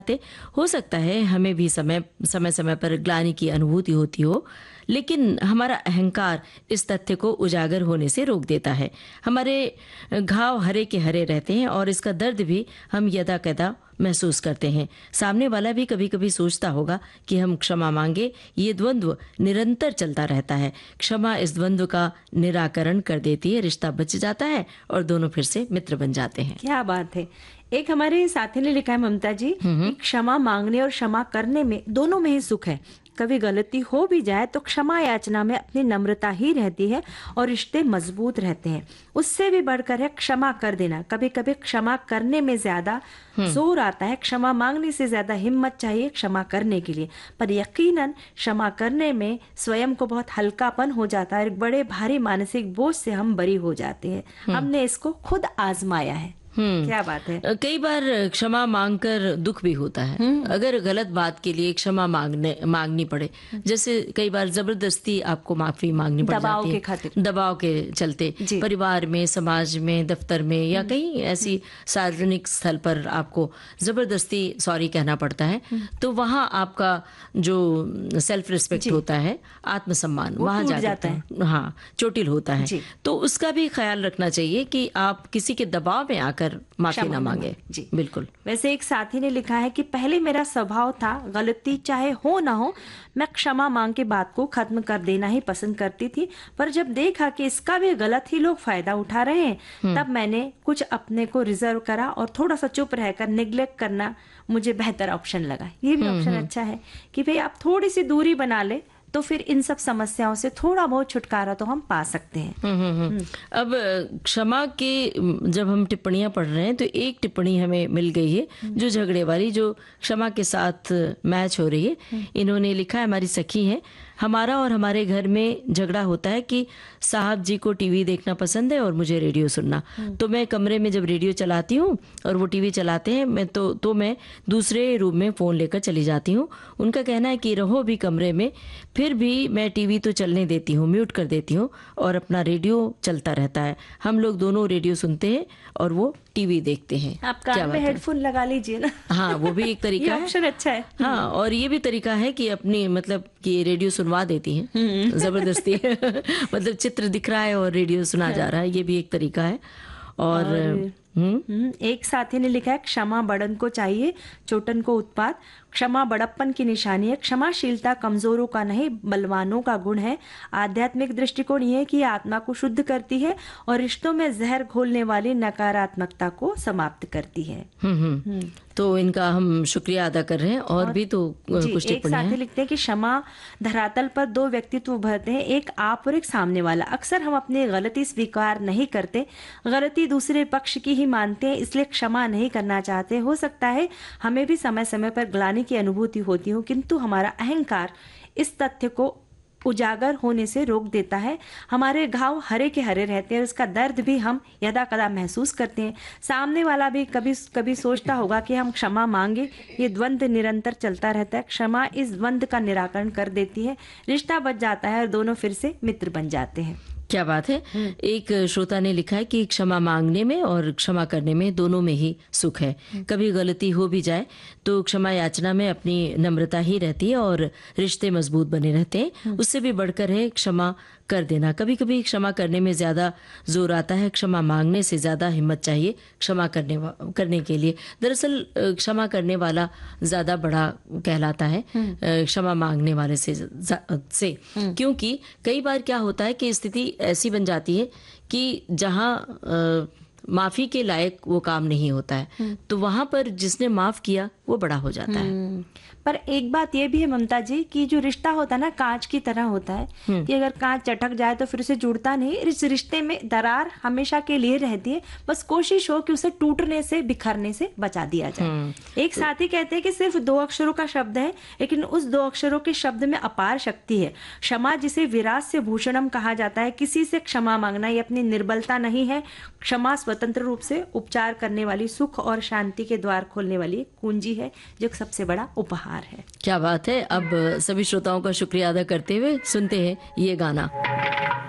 हो सकता है हमें भी समय समय समय पर ग्लानि की अनुभूति होती हो, लेकिन हमारा अहंकार इस तथ्य को उजागर होने से रोक देता है। हमारे घाव हरे के हरे रहते हैं और इसका दर्द भी हम यदा कदा महसूस करते हैं। सामने वाला भी कभी कभी सोचता होगा कि हम क्षमा मांगे। ये द्वंद्व निरंतर चलता रहता है। क्षमा इस द्वंद्व का निराकरण कर देती है, रिश्ता बच जाता है और दोनों फिर से मित्र बन जाते हैं। क्या बात है। एक हमारे साथी ने लिखा है ममता जी कि क्षमा मांगने और क्षमा करने में दोनों में ही सुख है। कभी गलती हो भी जाए तो क्षमा याचना में अपनी नम्रता ही रहती है और रिश्ते मजबूत रहते हैं। उससे भी बढ़कर है क्षमा कर देना। कभी कभी क्षमा करने में ज्यादा जोर आता है, क्षमा मांगने से ज्यादा हिम्मत चाहिए क्षमा करने के लिए। पर यकीनन क्षमा करने में स्वयं को बहुत हल्कापन हो जाता है और एक बड़े भारी मानसिक बोझ से हम बरी हो जाते हैं। हमने इसको खुद आजमाया है। क्या बात है। कई बार क्षमा मांगकर दुख भी होता है। अगर गलत बात के लिए क्षमा मांगनी पड़े, जैसे कई बार जबरदस्ती आपको माफी मांगनी पड़ दबाव जाती है, के खातिर, दबाव के चलते, परिवार में, समाज में, दफ्तर में या कहीं ऐसी सार्वजनिक स्थल पर आपको जबरदस्ती सॉरी कहना पड़ता है, तो वहाँ आपका जो सेल्फ रिस्पेक्ट होता है, आत्मसम्मान वहाँ जाता है, हाँ, चोटिल होता है। तो उसका भी ख्याल रखना चाहिए कि आप किसी के दबाव में आकर माफी ना मांगे। जी बिल्कुल। वैसे एक साथी ने लिखा है कि पहले मेरा स्वभाव था गलती चाहे हो ना हो मैं क्षमा मांग के बात को खत्म कर देना ही पसंद करती थी, पर जब देखा कि इसका भी गलत ही लोग फायदा उठा रहे हैं तब मैंने कुछ अपने को रिजर्व करा और थोड़ा सा चुप रहकर निग्लेक्ट करना मुझे बेहतर ऑप्शन लगा। ये भी ऑप्शन अच्छा है कि भाई आप थोड़ी सी दूरी बना ले तो फिर इन सब समस्याओं से थोड़ा बहुत छुटकारा तो हम पा सकते हैं। अब क्षमा के जब हम टिप्पणियां पढ़ रहे हैं तो एक टिप्पणी हमें मिल गई है जो झगड़े वाली, जो क्षमा के साथ मैच हो रही है। इन्होंने लिखा है, हमारी सखी है, हमारा और हमारे घर में झगड़ा होता है कि साहब जी को टीवी देखना पसंद है और मुझे रेडियो सुनना। तो मैं कमरे में जब रेडियो चलाती हूँ और वो टीवी चलाते हैं, मैं दूसरे रूम में फ़ोन लेकर चली जाती हूँ। उनका कहना है कि रहो भी कमरे में, फिर भी मैं टीवी तो चलने देती हूँ, म्यूट कर देती हूँ और अपना रेडियो चलता रहता है। हम लोग दोनों रेडियो सुनते हैं और वो टीवी देखते हैं। आप कान में हेडफोन लगा लीजिए ना। हाँ, वो भी एक तरीका है। ऑप्शन अच्छा है। हाँ, और ये भी तरीका है कि अपनी मतलब कि रेडियो सुनवा देती हैं जबरदस्ती मतलब चित्र दिख रहा है और रेडियो सुना जा रहा है, ये भी एक तरीका है। और एक साथी ने लिखा है, क्षमा बड़न को चाहिए, चोटन को उत्पात। क्षमा बड़प्पन की निशानी है। क्षमाशीलता कमजोरों का नहीं बलवानों का गुण है। आध्यात्मिक दृष्टिकोण ये है कि आत्मा को शुद्ध करती है और रिश्तों में जहर घोलने वाली नकारात्मकता को समाप्त करती है। तो इनका हम शुक्रिया अदा कर रहे हैं। और भी तो कुछ एक साथी लिखते हैं कि क्षमा धरातल पर दो व्यक्तित्व उभरते हैं, एक आप और एक सामने वाला। अक्सर हम अपनी गलती स्वीकार नहीं करते, गलती दूसरे पक्ष की ही मानते हैं, इसलिए क्षमा नहीं करना चाहते। हो सकता है हमें भी समय समय पर ग्लानि की अनुभूति होती हो, किंतु हमारा अहंकार इस तथ्य को उजागर होने से रोक देता है। हमारे घाव हरे के हरे रहते हैं और उसका दर्द भी हम यदा कदा महसूस करते हैं। सामने वाला भी कभी कभी सोचता होगा कि हम क्षमा मांगे। ये द्वंद्व निरंतर चलता रहता है। क्षमा इस द्वंद्व का निराकरण कर देती है, रिश्ता बच जाता है और दोनों फिर से मित्र बन जाते हैं। क्या बात है। एक श्रोता ने लिखा है कि क्षमा मांगने में और क्षमा करने में दोनों में ही सुख है। कभी गलती हो भी जाए तो क्षमा याचना में अपनी नम्रता ही रहती है और रिश्ते मजबूत बने रहते हैं। उससे भी बढ़कर है क्षमा कर देना। कभी कभी क्षमा करने में ज्यादा जोर आता है, क्षमा मांगने से ज्यादा हिम्मत चाहिए क्षमा करने के लिए। दरअसल क्षमा करने वाला ज्यादा बड़ा कहलाता है क्षमा मांगने वाले से क्योंकि कई बार क्या होता है कि स्थिति ऐसी बन जाती है कि जहां माफी के लायक वो काम नहीं होता है, तो वहां पर जिसने माफ किया वो बड़ा हो जाता है। पर एक बात ये भी है ममता जी कि जो रिश्ता होता है ना कांच की तरह होता है कि अगर कांच चटक जाए तो फिर उसे जुड़ता नहीं। इस रिश्ते में दरार हमेशा के लिए रहती है, बस कोशिश हो कि उसे टूटने से बिखरने से बचा दिया जाए। एक साथी कहते हैं कि सिर्फ 2 अक्षरों का शब्द है, लेकिन उस 2 अक्षरों के शब्द में अपार शक्ति है। क्षमा, जिसे विरास्य भूषणम कहा जाता है, किसी से क्षमा मांगना ये अपनी निर्बलता नहीं है। क्षमा स्वतंत्र रूप से उपचार करने वाली, सुख और शांति के द्वार खोलने वाली कुंजी है, जो सबसे बड़ा उपहार है। क्या बात है। अब सभी श्रोताओं का शुक्रिया अदा करते हुए सुनते हैं ये गाना।